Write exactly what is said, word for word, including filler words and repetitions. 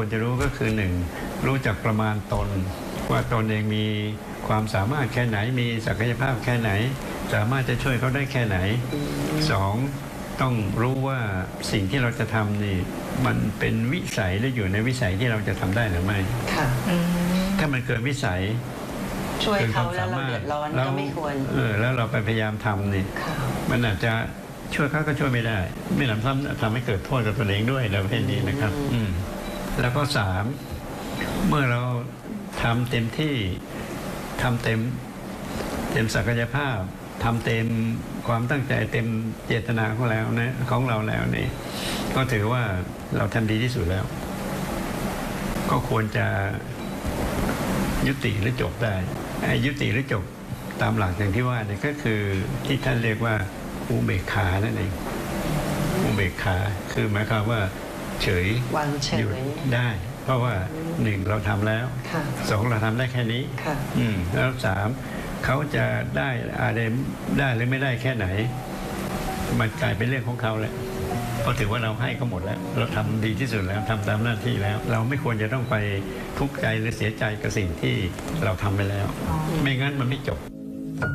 ควรจะรู้ก็คือหนึ่งรู้จักประมาณตนว่าตนเองมีความสามารถแค่ไหนมีศักยภาพแค่ไหนสามารถจะช่วยเขาได้แค่ไหนสองต้องรู้ว่าสิ่งที่เราจะทำนี่มันเป็นวิสัยหรืออยู่ในวิสัยที่เราจะทำได้หรือไม่ค่ะถ้ามันเกินวิสัยช่วยเขาแล้วเราเดือดร้อนก็ไม่ควรเออแล้วเราไปพยายามทำนี่มันอาจจะช่วยเขาก็ช่วยไม่ได้ไม่นำซ้ำทำให้เกิดโทษกับตัวเองด้วยในประเภทนี้นะครับอืมแล้วก็สามเมื่อเราทำเต็มที่ทำเต็มเต็มศักยภาพทำเต็มความตั้งใจเต็มเจตนาของเรานะของเราแล้วนี่ก็ถือว่าเราทำดีที่สุดแล้วก็ควรจะยุติหรือจบได้ไอ้ยุติหรือจบตามหลักอย่างที่ว่าเนี่ยก็คือที่ท่านเรียกว่าอุเบกขานั่นเองอุเบกขาคือหมายความว่าเฉยวางเฉยได้ เพราะว่าหนึ่งเราทำแล้วสองเราทำได้แค่นี้อืมแล้วสามเขาจะได้อะไรได้หรือไม่ได้แค่ไหนมันกลายเป็นเรื่องของเขาแล้วเพราะถือว่าเราให้เขาหมดแล้วเราทำดีที่สุดแล้วทำตามหน้าที่แล้วเราไม่ควรจะต้องไปทุกข์ใจหรือเสียใจกับสิ่งที่เราทำไปแล้วไม่งั้นมันไม่จบ